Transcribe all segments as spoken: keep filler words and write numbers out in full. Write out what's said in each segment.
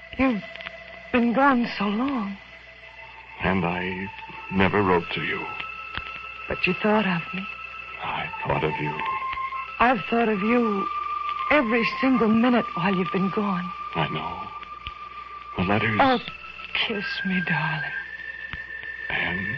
You've been gone so long. And I never wrote to you. But you thought of me. I thought of you. I've thought of you every single minute while you've been gone. I know. The letters... Oh, kiss me, darling. Anne...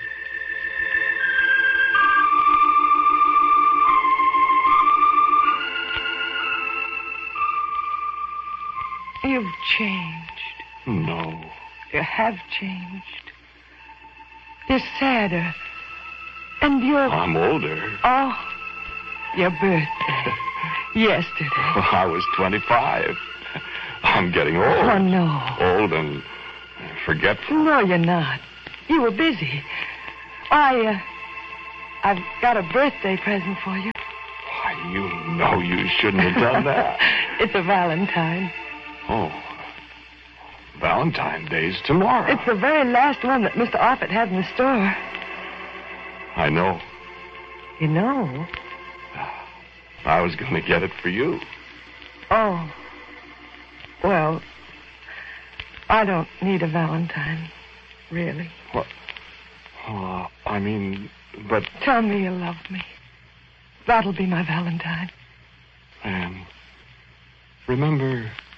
You've changed. No. You have changed. You're sadder. And you're... I'm older. Oh, your birthday. Yesterday. Well, I was twenty-five. I'm getting old. Oh, no. Old and forgetful. No, you're not. You were busy. I, uh... I've got a birthday present for you. Why, you know you shouldn't have done that. It's a Valentine. Oh. Valentine's Day's tomorrow. It's the very last one that Mister Offutt had in the store. I know. You know? I was going to get it for you. Oh. Well, I don't need a Valentine, really. What? Uh, I mean, but... Tell me you love me. That'll be my Valentine. Anne, remember